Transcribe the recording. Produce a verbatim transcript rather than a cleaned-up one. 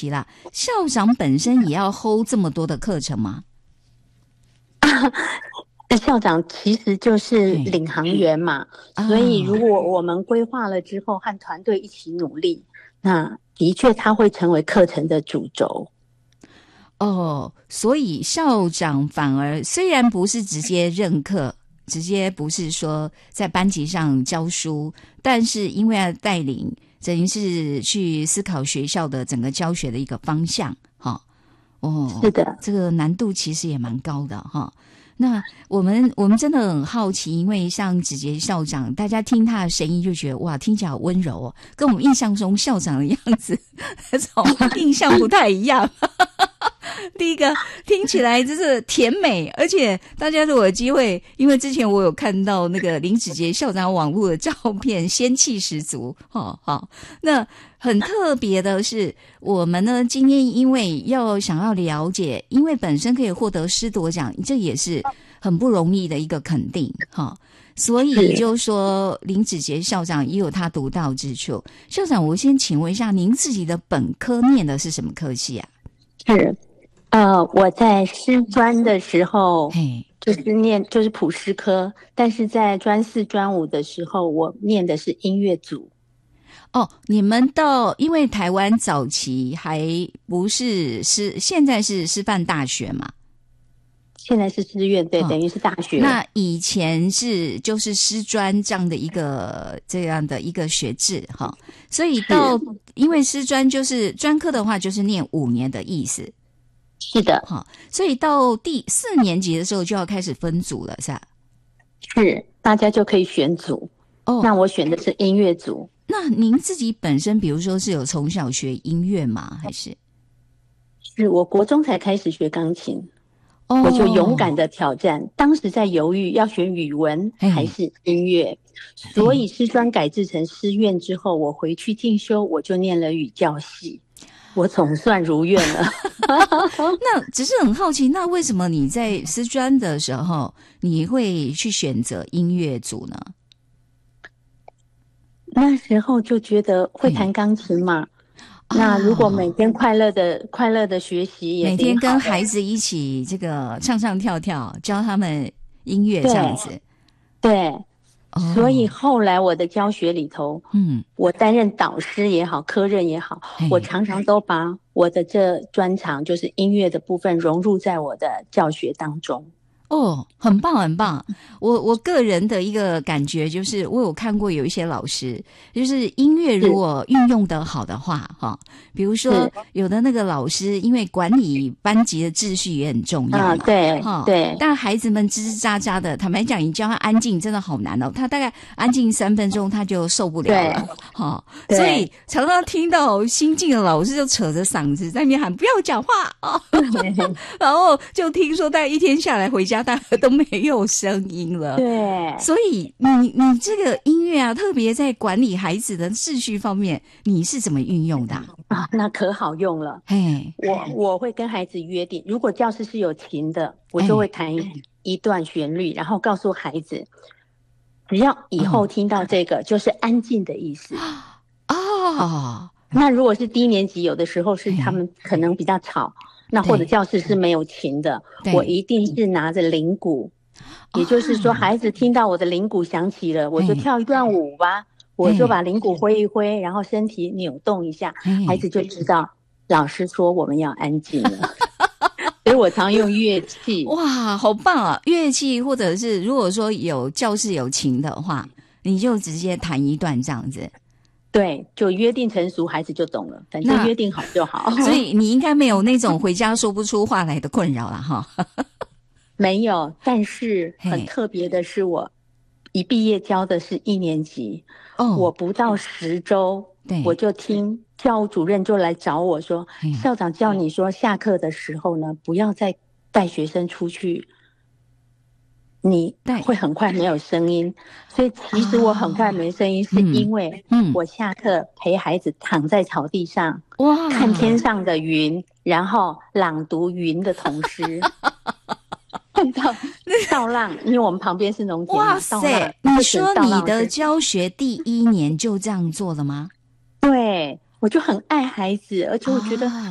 奇啦，校长本身也要 hold 这么多的课程吗？ 校长其实就是领航员嘛，所以如果我们规划了之后和团队一起努力，那的确他会成为课程的主轴。 哦，所以校长反而虽然不是直接任课，直接不是说在班级上教书，但是因为要带领，等于是去思考学校的整个教学的一个方向，哈、哦， 是的， 这个难度其实也蛮高的哈。那我们我们真的很好奇，因为像子杰校长，大家听他的声音就觉得哇，听起来好温柔哦，跟我们印象中校长的样子那种印象不太一样。第一个听起来就是甜美，而且大家如果有机会，因为之前我有看到那个林子杰校长网络的照片，仙气十足。好、哦、好，那很特别的是，我们呢今天因为要想要了解，因为本身可以获得师铎奖，这也是很不容易的一个肯定哈、哦。所以就说林子杰校长也有他独到之处。校长，我先请问一下，您自己的本科念的是什么科系啊？ 是。呃，我在师专的时候，就是念就是普师科，但是在专四专五的时候，我念的是音乐组。 哦，你们到因为台湾早期还不是师，现在是师范大学嘛？ 现在是师院，对、哦，等于是大学。 那以前是就是师专这样的一个这样的一个学制哈、哦，所以到因为师专就是专科的话，就是念五年的意思。 是的， 好，所以到第四年级的时候就要开始分组了，是吧？ 是，大家就可以选组。哦，那我选的是音乐组。 那您自己本身，比如说是有从小学音乐吗？还是？ 是我国中才开始学钢琴，哦、我就勇敢的挑战。当时在犹豫要选语文还是音乐，所以师专改制成师院之后，我回去进修，我就念了语教系。我总算如愿了。 那只是很好奇，那为什么你在师专的时候你会去选择音乐组呢？ 那时候就觉得会弹钢琴嘛，那如果每天快乐的、哦、快乐的学习也， 每天跟孩子一起这个唱唱跳跳，教他们音乐这样子， 对。对哦、所以后来我的教学里头，嗯，我担任导师也好，科任也好，我常常都把我的这专长，就是音乐的部分融入在我的教学当中。 哦，很棒很棒！我我个人的一个感觉就是，我有看过有一些老师，就是音乐如果运用得好的话，哈，比如说有的那个老师，因为管理班级的秩序也很重要嘛， 啊、对，哈，对。 但孩子们吱吱喳喳的，坦白讲，你教他安静真的好难哦。他大概安静三分钟，他就受不了了，哈。所以常常听到新进的老师就扯着嗓子在那边喊不要讲话啊，然后就听说大概一天下来回家。大家都没有声音了， 对， 所以你你这个音乐啊，特别在管理孩子的秩序方面，你是怎么运用的啊？ 啊那可好用了。嘿，我我会跟孩子约定，如果教室是有琴的，我就会弹一段旋律，然后告诉孩子，只要以后听到这个，就是安静的意思。哦，那如果是低年级，有的时候是他们可能比较吵。那或者教室是没有琴的，我一定是拿着铃鼓，也就是说孩子听到我的铃鼓响起了，我就跳一段舞吧，我就把铃鼓挥一挥，然后身体扭动一下，孩子就知道老师说我们要安静了。所以我常用乐器。 哇，好棒啊！乐器或者是如果说有教室有琴的话，你就直接弹一段这样子。 对，就约定成熟，孩子就懂了。反正约定好就好。 所以你应该没有那种回家说不出话来的困扰啦哈。 没有，但是很特别的是，我一毕业教的是一年级，哦，我不到十周，我就听教务主任就来找我说，校长叫你说下课的时候呢，不要再带学生出去。你会很快没有声音，所以其实我很快没声音，是因为我下课陪孩子躺在草地上，哇，看天上的云，然后朗读云的童诗，看到稻浪，因为我们旁边是农田嘛。哇塞！你说你的教学第一年就这样做了吗？ 对，我就很爱孩子，而且我觉得